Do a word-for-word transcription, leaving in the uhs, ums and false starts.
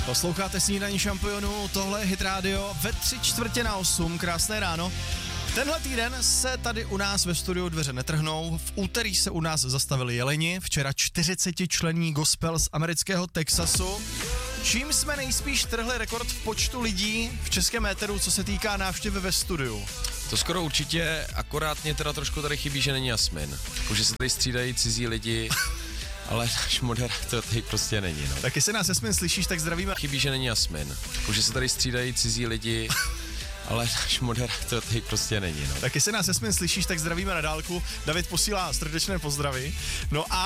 Posloucháte Snídaní šampionů, tohle je Hit Radio ve tři čtvrtě na osm, krásné ráno. Tenhle týden se tady u nás ve studiu dveře netrhnou, v úterý se u nás zastavili jeleni, včera čtyřicetičlenný gospel z amerického Texasu, čím jsme nejspíš trhli rekord v počtu lidí v českém éteru, co se týká návštěvy ve studiu. To skoro určitě, akorát mě teda trošku tady chybí, že není Jasmin. Že se tady střídají cizí lidi, ale náš moderátor tady prostě není, no. Tak jestli nás Jasmin slyšíš, tak zdravíme. Chybí, že není Jasmin. Že se tady střídají cizí lidi, ale náš moderátor tady prostě není, no. Tak jestli nás Jasmin slyšíš, tak zdravíme na dálku. David posílá srdečné pozdravy. No a